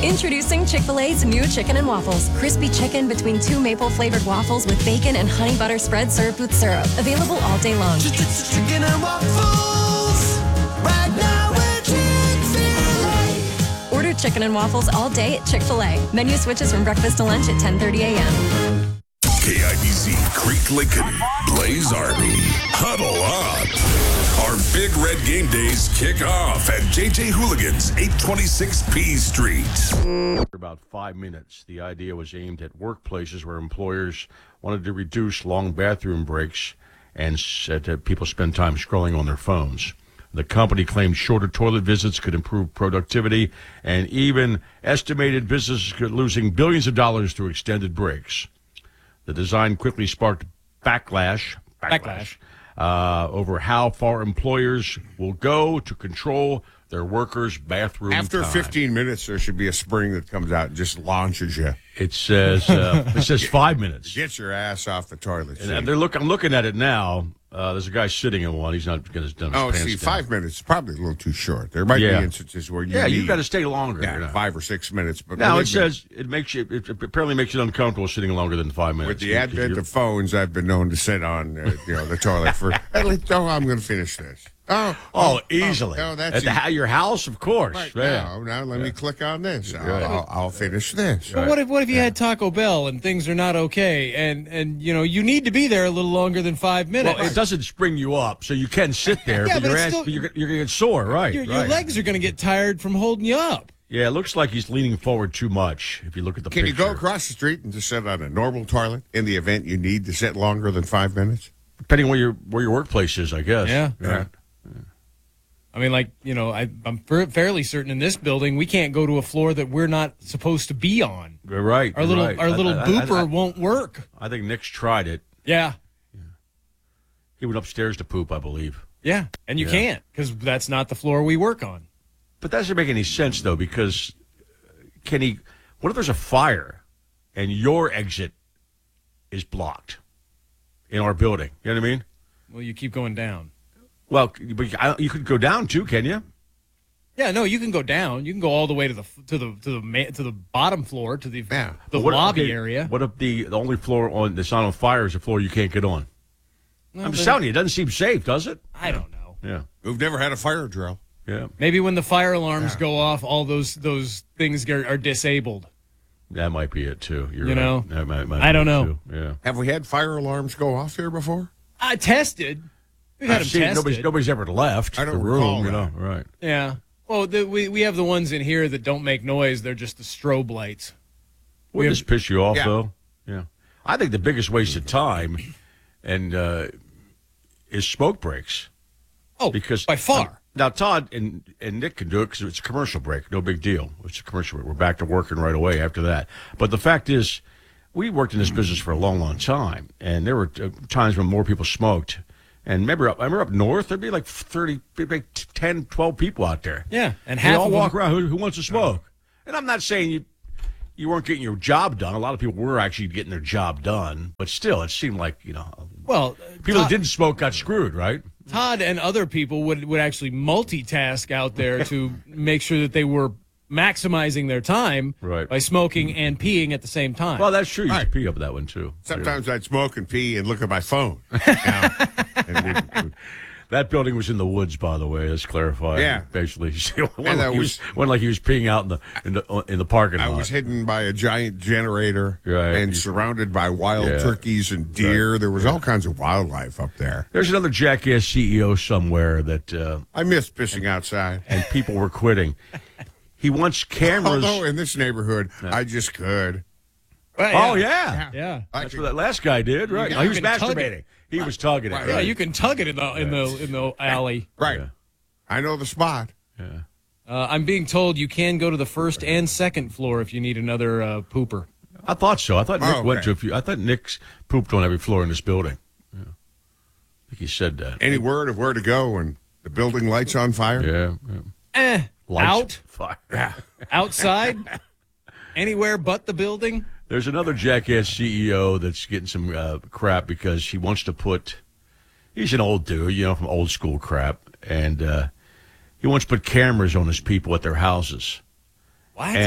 Introducing Chick-fil-A's new Chicken and Waffles. Crispy chicken between two maple-flavored waffles with bacon and honey butter spread served with syrup. Available all day long. Chicken and waffles. Right now we're Chick-fil-A. Order Chicken and Waffles all day at Chick-fil-A. Menu switches from breakfast to lunch at 10:30 a.m. KIBZ, Creek Lincoln, Blaze Army, huddle up. Our Big Red Game Days kick off at JJ Hooligans, 826 P Street. For about 5 minutes, the idea was aimed at workplaces where employers wanted to reduce long bathroom breaks and said that people spend time scrolling on their phones. The company claimed shorter toilet visits could improve productivity and even estimated businesses could losing billions of dollars through extended breaks. The design quickly sparked backlash over how far employers will go to control their workers' bathroom After time. 15 minutes, there should be a spring that comes out and just launches you. It says 5 minutes. Get your ass off the toilet seat. And I'm looking at it now. There's a guy sitting in one. He's not going to done his pants down. 5 minutes is probably a little too short. There might be instances where you've got to stay longer. Yeah, 5 or 6 minutes. But now it says it apparently makes you uncomfortable sitting longer than 5 minutes. With the advent of phones, I've been known to sit on the toilet for at least. Oh, I'm going to finish this. Easily. That's at your house, of course. Right, yeah. now let me click on this. I'll finish this. Well, what if you had Taco Bell and things are not okay, and you need to be there a little longer than 5 minutes? Well, it doesn't spring you up, so you can sit there, but you're going to get sore, right? Your legs are going to get tired from holding you up. Yeah, it looks like he's leaning forward too much if you look at the picture. Can you go across the street and just sit on a normal toilet in the event you need to sit longer than 5 minutes? Depending where your workplace is, I guess. Yeah. I mean, I'm fairly certain in this building we can't go to a floor that we're not supposed to be on. Right. Our little booper won't work. I think Nick's tried it. Yeah. He went upstairs to poop, I believe. Yeah, and you can't because that's not the floor we work on. But that doesn't make any sense, though, because what if there's a fire and your exit is blocked in our building? You know what I mean? Well, you keep going down. Well, but you could go down too, can you? Yeah, no, you can go down. You can go all the way to the bottom floor to the lobby area. What if the only floor that's not on fire is a floor you can't get on? I'm just telling you, it doesn't seem safe, does it? I don't know. Yeah, we've never had a fire drill. Yeah, maybe when the fire alarms go off, all those things are disabled. That might be it too. You're right. That might I don't know. Too. Yeah. Have we had fire alarms go off here before? I tested. We've had them tested. Nobody's ever left the room. Right? Yeah. Well, we have the ones in here that don't make noise. They're just the strobe lights. Wouldn't this piss you off though? Yeah. I think the biggest waste of time, is smoke breaks. Oh, because by far. Now Todd and Nick can do it because it's a commercial break. No big deal. It's a commercial break. We're back to working right away after that. But the fact is, we worked in this business for a long, long time, and there were times when more people smoked. And I remember up north, there'd be like 10, 12 people out there. Yeah, and they all walk around. Who wants to smoke? And I'm not saying you weren't getting your job done. A lot of people were actually getting their job done, but still, it seemed like people that didn't smoke got screwed, right? Todd and other people would actually multitask out there to make sure that they were maximizing their time by smoking and peeing at the same time. Well, that's true. You should pee up that one, too. Sometimes I'd smoke and pee and look at my phone. That building was in the woods, by the way. Let's clarify. Yeah, basically, one like he was peeing out in the parking lot. I was hidden by a giant generator and surrounded by wild turkeys and deer. Right. There was all kinds of wildlife up there. There's another jackass CEO somewhere that I miss pissing outside, and people were quitting. He wants cameras. Although in this neighborhood, I just could. Well, yeah. That's what that last guy did, right? He was masturbating. He was tugging it. Right. Yeah, you can tug it in the alley. Right. Yeah. I know the spot. Yeah. I'm being told you can go to the first and second floor if you need another pooper. I thought so. I thought Nick went to a few. I thought Nick's pooped on every floor in this building. Yeah. I think he said that. Any word of where to go when the building lights on fire? Yeah. Out? Fire. Yeah. Outside? Anywhere but the building? There's another jackass CEO that's getting some crap because he wants to he's an old dude, from old school crap, and he wants to put cameras on his people at their houses. What? And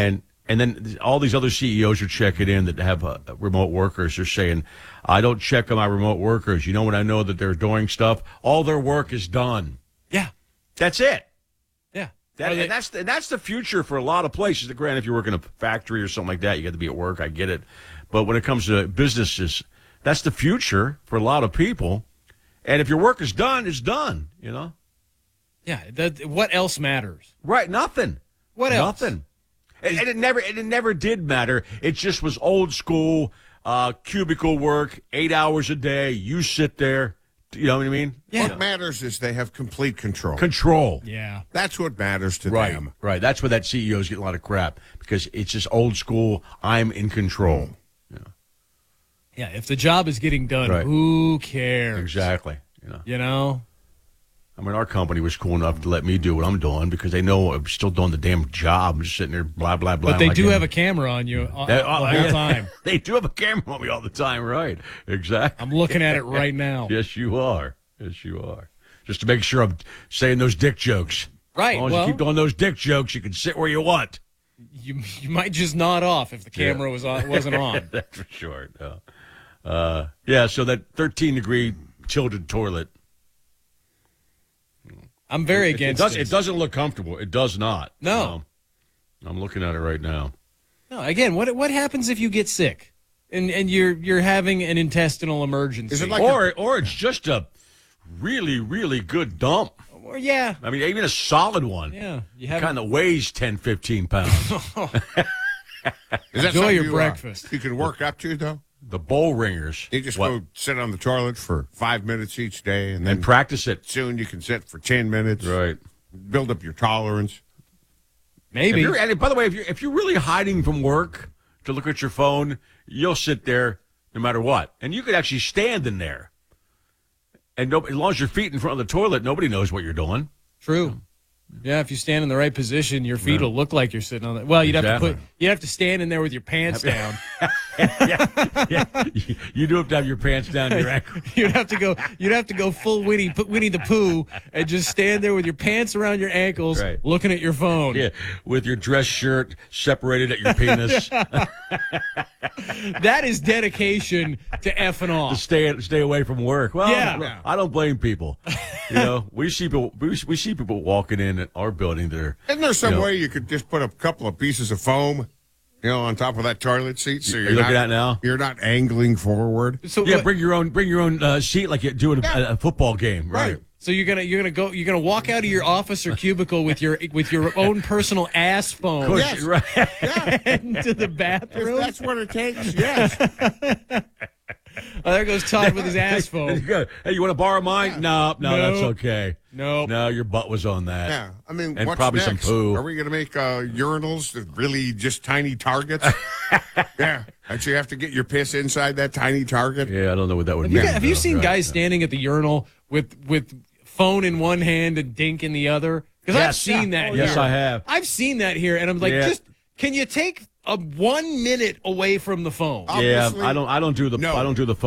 And then all these other CEOs are checking in that have remote workers. They're saying, I don't check on my remote workers. You know when I know that they're doing stuff? All their work is done. Yeah. That's it. Yeah. And that's the future for a lot of places. Granted, if you work in a factory or something like that, you got to be at work. I get it. But when it comes to businesses, that's the future for a lot of people. And if your work is done, it's done, you know? Yeah. What else matters? Right. Nothing. What else? Nothing. And it never did matter. It just was old school, cubicle work, 8 hours a day. You sit there. You know what I mean? Yeah. What matters is they have complete control. Control. Yeah. That's what matters to right, them. Right. That's where that CEO's getting a lot of crap because it's just old school. I'm in control. Yeah. If the job is getting done, who cares? Exactly. You know? I mean, our company was cool enough to let me do what I'm doing because they know I'm still doing the damn job. I'm just sitting there, blah, blah, blah. But they do have a camera on you all the time. They do have a camera on me all the time, right? Exactly. I'm looking at it right now. Yes, you are. Yes, you are. Just to make sure I'm saying those dick jokes. Right. As long as you keep doing those dick jokes, you can sit where you want. You might just nod off if the camera wasn't on. That's for sure. No. So that 13-degree tilted toilet. I'm very against it. It doesn't look comfortable. It does not. No. I'm looking at it right now. No, again, what happens if you get sick and you're having an intestinal emergency? Is it like or it's just a really, really good dump. Or, yeah. I mean, even a solid one. Yeah. Kind of weighs 10, 15 pounds. Enjoy your breakfast. You can work up to, though? The bowl ringers. You just go sit on the toilet for 5 minutes each day, and then practice it. Soon you can sit for 10 minutes. Right. Build up your tolerance. Maybe. And by the way, if you're really hiding from work to look at your phone, you'll sit there no matter what, and you could actually stand in there. And as long as your feet in front of the toilet, nobody knows what you're doing. True. Yeah, if you stand in the right position, your feet will look like you're sitting on it. Well, you'd have to stand in there with your pants down. yeah. You do have to have your pants down to your ankle. You'd have to go full Winnie the Pooh and just stand there with your pants around your ankles, looking at your phone. Yeah, with your dress shirt separated at your penis. That is dedication to effing off. To stay away from work. Well, yeah. I don't blame people. We see people walking in at our building that are. Isn't there some way you could just put a couple of pieces of foam, on top of that toilet seat, so you're looking at now? You're not angling forward. So bring your own seat like you do at a football game, right? So you're gonna walk out of your office or cubicle with your own personal ass phone. Yes. Right. Into the bathroom. If that's what it takes. Yes. Oh, there goes Todd with his ass phone. Hey, you want to borrow mine? Yeah. No, that's okay. No, your butt was on that. Yeah, I mean, and what's probably next? some poo. Are we going to make urinals that really just tiny targets? Yeah, actually, you have to get your piss inside that tiny target. Yeah, I don't know what that would mean. Have you seen guys standing at the urinal with phone in one hand and dink in the other? Because I've seen that. Yes, here. I have. I've seen that here, and I'm like, can you take 1 minute away from the phone? Obviously, I don't do the phone